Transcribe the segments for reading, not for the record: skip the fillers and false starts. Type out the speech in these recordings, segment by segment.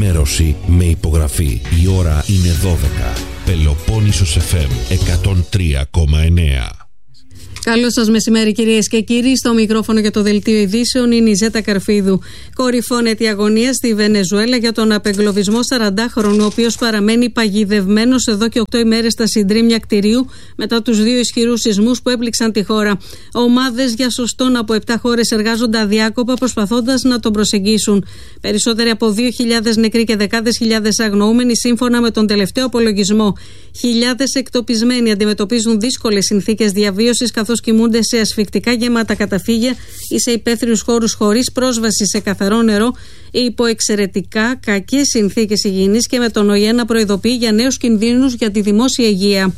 ενημέρωση με υπογραφή. Η ώρα είναι 12. Πελοπόννησος FM 103,9. Καλό σας μεσημέρι, κυρίες και κύριοι. Στο μικρόφωνο για το δελτίο ειδήσεων είναι η Ζέτα Καρφίδου. Κορυφώνεται η αγωνία στη Βενεζουέλα για τον απεγκλωβισμό 40χρονου, ο οποίος παραμένει παγιδευμένος εδώ και 8 ημέρες στα συντρίμμια κτηρίου μετά τους 2 ισχυρούς σεισμούς που έπληξαν τη χώρα. Ομάδες για σωστόν από 7 χώρες εργάζονται αδιάκοπα προσπαθώντας να τον προσεγγίσουν. Περισσότεροι από 2.000 νεκροί και δεκάδες χιλιάδες αγνοούμενοι, σύμφωνα με τον τελευταίο απολογισμό. Χιλιάδες εκτοπισμένοι αντιμετωπίζουν δύσκολες συνθήκες διαβίωσης, καθώς κοιμούνται σε ασφυκτικά γεμάτα καταφύγια ή σε υπαίθριους χώρους χωρίς πρόσβαση σε καθαρό νερό ή υπό εξαιρετικά κακές συνθήκες υγιεινής, και με τον ΟΗΕ να προειδοποιεί για νέους κινδύνους για τη δημόσια υγεία.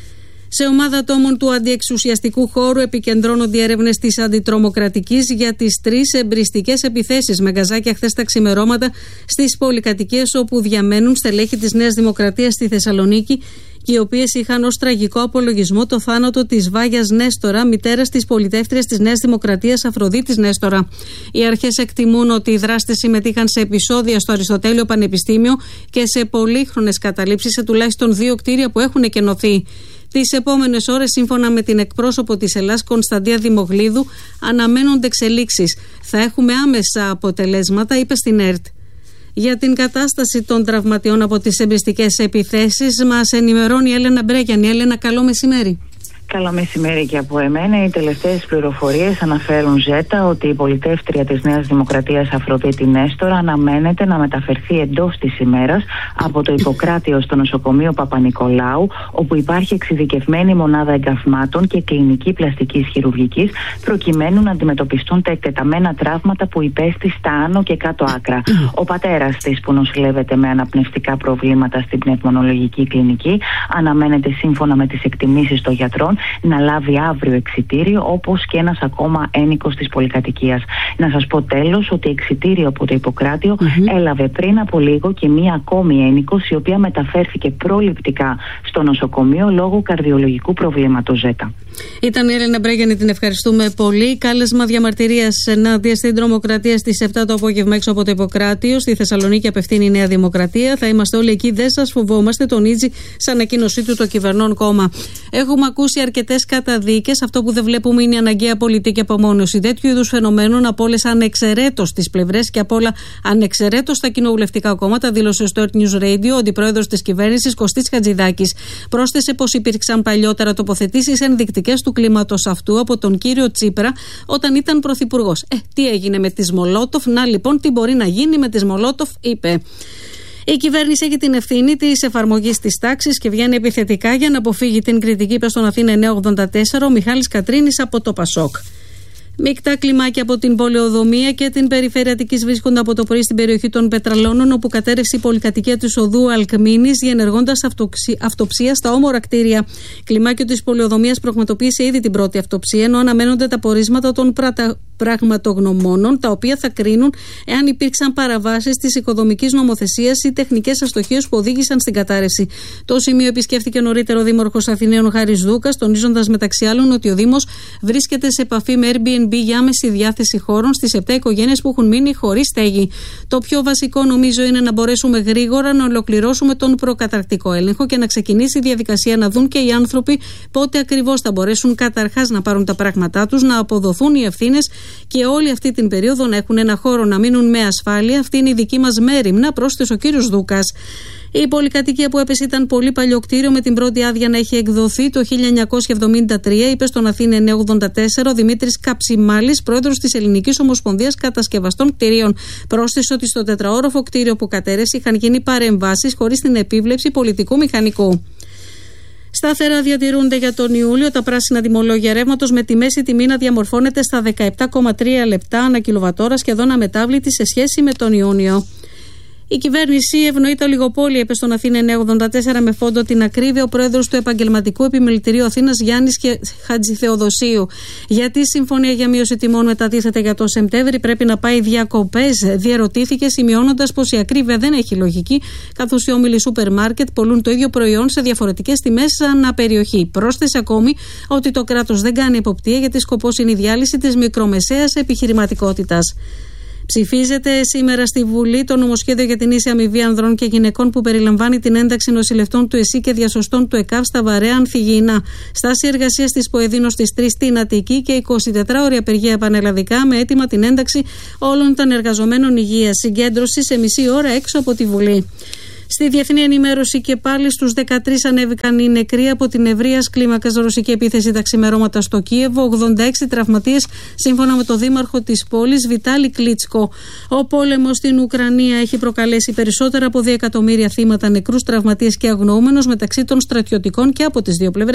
Σε ομάδα ατόμων του αντιεξουσιαστικού χώρου επικεντρώνονται οι έρευνες της αντιτρομοκρατικής για τις 3 εμπριστικές επιθέσεις με γκαζάκια χθες τα ξημερώματα στις πολυκατοικίες όπου διαμένουν στελέχη της Νέας Δημοκρατίας στη Θεσσαλονίκη, και οι οποίες είχαν ως τραγικό απολογισμό το θάνατο της Βάγιας Νέστορα, μητέρας της πολιτεύτριας της Νέας Δημοκρατίας Αφροδίτης Νέστορα. Οι αρχές εκτιμούν ότι οι δράστες συμμετείχαν σε επεισόδια στο Αριστοτέλειο Πανεπιστήμιο και σε πολύχρονες καταλήψεις σε τουλάχιστον 2 κτίρια που έχουν εκενωθεί. Τις επόμενες ώρες, σύμφωνα με την εκπρόσωπο της Ελλάς Κωνσταντία Δημογλίδου, αναμένονται εξελίξεις. Θα έχουμε άμεσα αποτελέσματα, είπε στην ΕΡΤ. Για την κατάσταση των τραυματιών από τις εμπριστικές επιθέσεις μας ενημερώνει η Έλενα Μπρέγιανη. Έλενα, καλό μεσημέρι. Καλό μεσημέρι και από εμένα. Οι τελευταίες πληροφορίες αναφέρουν, Ζέτα, ότι η πολιτεύτρια της Νέας Δημοκρατίας Αφροδίτη Νέστορα αναμένεται να μεταφερθεί εντός της ημέρας από το Ιπποκράτιο στο νοσοκομείο Παπα-Νικολάου, όπου υπάρχει εξειδικευμένη μονάδα εγκαυμάτων και κλινική πλαστικής χειρουργικής, προκειμένου να αντιμετωπιστούν τα εκτεταμένα τραύματα που υπέστη στα άνω και κάτω άκρα. Ο πατέρας της, που νοσηλεύεται με αναπνευστικά προβλήματα στην πνευμονολογική κλινική, αναμένεται, σύμφωνα με τις εκτιμήσεις των γιατρών, να λάβει αύριο εξιτήριο, όπως και ένας ακόμα ένοικος της πολυκατοικίας. Να σας πω τέλος ότι εξιτήριο από το Ιπποκράτιο έλαβε πριν από λίγο και μία ακόμη ένοικος, η οποία μεταφέρθηκε προληπτικά στο νοσοκομείο λόγω καρδιολογικού προβλήματος, Ζέτα. Ήταν η Έλενα Μπρέγιανη, την ευχαριστούμε πολύ. Κάλεσμα διαμαρτυρίας ενάντια στην τρομοκρατία στις 7 το απόγευμα έξω από το Ιπποκράτιο. Στη Θεσσαλονίκη απευθύνει η Νέα Δημοκρατία. Θα είμαστε όλοι εκεί, δεν σας φοβόμαστε, τονίζει σε ανακοίνωσή του το κυβερνών κόμμα. Έχουμε ακούσει αρκετές καταδίκες. Αυτό που δεν βλέπουμε είναι η αναγκαία πολιτική απομόνωση τέτοιου είδους φαινομένων από όλες ανεξαιρέτως τις πλευρές και από όλα ανεξαιρέτως τα κοινοβουλευτικά κόμματα, δήλωσε στο Earth News Radio ο αντιπρόεδρος της κυβέρνησης Κωστής Χατζηδάκης. Πρόσθεσε πως υπήρξαν παλιότερα τοποθετήσεις ενδεικτικές του κλίματος αυτού από τον κύριο Τσίπρα όταν ήταν πρωθυπουργός. Τι έγινε με τις Μολότοφ? Να λοιπόν, τι μπορεί να γίνει με τις Μολότοφ, είπε. Η κυβέρνηση έχει την ευθύνη της εφαρμογής της τάξης και βγαίνει επιθετικά για να αποφύγει την κριτική, είπε στον Αθήνα 984 ο Μιχάλης Κατρίνης από το Πασόκ. Μεικτά κλιμάκια από την Πολεοδομία και την περιφέρεια Αττικής βρίσκονται από το πρωί στην περιοχή των Πετραλώνων, όπου κατέρευσε η πολυκατοικία της οδού Αλκμίνης, διενεργώντας αυτοψία στα όμορα κτίρια. Κλιμάκιο της Πολεοδομίας πραγματοποίησε ήδη την πρώτη αυτοψία, ενώ αναμένονται τα πορίσματα των πραγματογνωμόνων, τα οποία θα κρίνουν εάν υπήρξαν παραβάσεις της οικοδομικής νομοθεσίας ή τεχνικές αστοχίες που οδήγησαν στην κατάρρευση. Το σημείο επισκέφθηκε νωρίτερα ο Δήμαρχος Αθηναίων Χάρης Δούκας, τονίζοντας μεταξύ άλλων ότι ο Δήμος βρίσκεται σε επαφή με Airbnb για άμεση διάθεση χώρων στις 7 οικογένειες που έχουν μείνει χωρίς στέγη. Το πιο βασικό, νομίζω, είναι να μπορέσουμε γρήγορα να ολοκληρώσουμε τον προκαταρκτικό έλεγχο και να ξεκινήσει η διαδικασία να δουν και οι άνθρωποι πότε ακριβώς θα μπορέσουν καταρχάς να πάρουν τα πράγματά τους, να αποδοθούν οι ευθύνες και όλη αυτή την περίοδο να έχουν ένα χώρο να μείνουν με ασφάλεια. Αυτή είναι η δική μας μέριμνα, πρόσθεσε ο κύριος Δούκας. Η πολυκατοικία που έπεσε ήταν πολύ παλιό κτίριο, με την πρώτη άδεια να έχει εκδοθεί το 1973, είπε στον Αθήνα 984 ο Δημήτρης Καψιμάλης, πρόεδρος της Ελληνικής Ομοσπονδίας Κατασκευαστών Κτηρίων. Πρόσθεσε ότι στο τετραόροφο κτίριο που κατέρευσε είχαν γίνει παρεμβάσεις χωρίς την επίβλεψη πολιτικού μηχανικού. Σταθερά διατηρούνται για τον Ιούλιο τα πράσινα τιμολόγια ρεύματος, με τη μέση τιμή να διαμορφώνεται στα 17,3 λεπτά ανά κιλοβατόρα, σχεδόν αμετάβλητη σε σχέση με τον Ιούνιο. Η κυβέρνηση ευνοεί τα λιγοπόλια, είπε στον Αθήνα 984 με φόντο την ακρίβεια ο πρόεδρος του Επαγγελματικού Επιμελητηρίου Αθήνας Γιάννης Χατζηθεοδοσίου. Γιατί η συμφωνία για μείωση τιμών μετατίθεται για το Σεπτέμβρη, πρέπει να πάει διακοπές, διερωτήθηκε, σημειώνοντας πως η ακρίβεια δεν έχει λογική, καθώς οι όμιλοι σούπερ μάρκετ πολλούν το ίδιο προϊόν σε διαφορετικές τιμές ανά περιοχή. Πρόσθεσε ακόμη ότι το κράτος δεν κάνει εποπτεία, γιατί σκοπός είναι η διάλυση της μικρομεσαίας επιχειρηματικότητας. Ψηφίζεται σήμερα στη Βουλή το νομοσχέδιο για την ίση αμοιβή ανδρών και γυναικών που περιλαμβάνει την ένταξη νοσηλευτών του ΕΣΥ και διασωστών του ΕΚΑΒ στα βαρέα ανθυγιεινά. Στάση εργασίας της ΠΟΕΔΗΝΟ στις 3 στην Αττική και 24ωρη απεργία πανελλαδικά με αίτημα την ένταξη όλων των εργαζομένων υγείας. Συγκέντρωση σε μισή ώρα έξω από τη Βουλή. Στη διεθνή ενημέρωση και πάλι στους 13 ανέβηκαν οι νεκροί από την ευρείας κλίμακας ρωσική επίθεση τα ξημερώματα στο Κίεβο, 86 τραυματίες σύμφωνα με το δήμαρχο της πόλης Βιτάλη Κλίτσκο. Ο πόλεμος στην Ουκρανία έχει προκαλέσει περισσότερα από 2 εκατομμύρια θύματα, νεκρούς, τραυματίες και αγνοούμενους μεταξύ των στρατιωτικών και από τις δύο πλευρές.